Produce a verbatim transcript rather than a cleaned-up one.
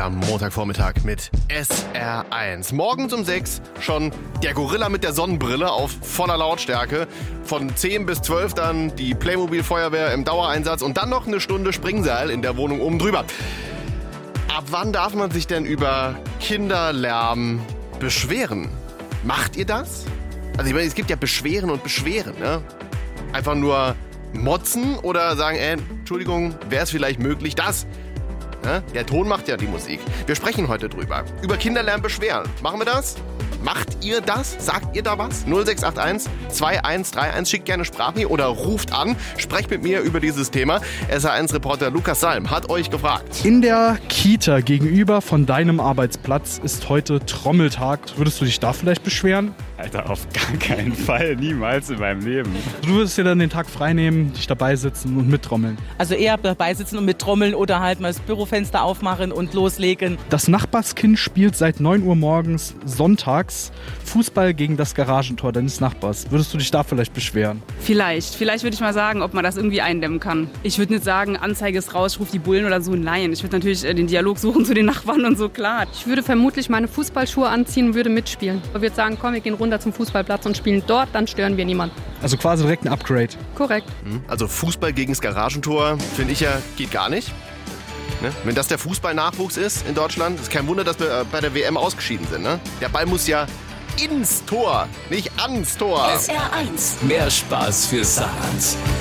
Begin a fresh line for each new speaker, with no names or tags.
am Montagvormittag mit S R eins. Morgens um sechs schon der Gorilla mit der Sonnenbrille auf voller Lautstärke. Von zehn bis zwölf dann die Playmobil-Feuerwehr im Dauereinsatz und dann noch eine Stunde Springseil in der Wohnung oben drüber. Ab wann darf man sich denn über Kinderlärm beschweren? Macht ihr das? Also ich meine, es gibt ja Beschweren und Beschweren, ne? Einfach nur motzen oder sagen, ey, Entschuldigung, wäre es vielleicht möglich, dass... Ne? Der Ton macht ja die Musik. Wir sprechen heute drüber. Über Kinderlärm beschweren. Machen wir das? Macht ihr das? Sagt ihr da was? null sechs acht eins zwei eins drei eins. Schickt gerne Sprachmail oder ruft an. Sprecht mit mir über dieses Thema. S R eins-Reporter Lukas Salm hat euch gefragt.
In der Kita gegenüber von deinem Arbeitsplatz ist heute Trommeltag. Würdest du dich da vielleicht beschweren?
Alter, auf gar keinen Fall. Niemals in meinem Leben.
Du würdest dir dann den Tag frei nehmen, dich dabei sitzen und mittrommeln.
Also eher dabei sitzen und mittrommeln oder halt mal das Bürofenster aufmachen und loslegen.
Das Nachbarskind spielt seit neun Uhr morgens sonntags Fußball gegen das Garagentor deines Nachbars. Würdest du dich da vielleicht beschweren?
Vielleicht. Vielleicht würde ich mal sagen, ob man das irgendwie eindämmen kann. Ich würde nicht sagen, Anzeige ist raus, ich rufe die Bullen oder so. Nein, ich würde natürlich den Dialog suchen zu den Nachbarn und so, klar.
Ich würde vermutlich meine Fußballschuhe anziehen und würde mitspielen. Ich würde sagen, komm, wir gehen runter zum Fußballplatz und spielen dort, dann stören wir niemanden.
Also quasi direkt ein Upgrade.
Korrekt.
Also Fußball gegen das Garagentor, finde ich ja, geht gar nicht. Ne? Wenn das der Fußballnachwuchs ist in Deutschland, ist kein Wunder, dass wir bei der W M ausgeschieden sind. Ne? Der Ball muss ja ins Tor, nicht ans Tor.
S R eins. Mehr Spaß für Saarland.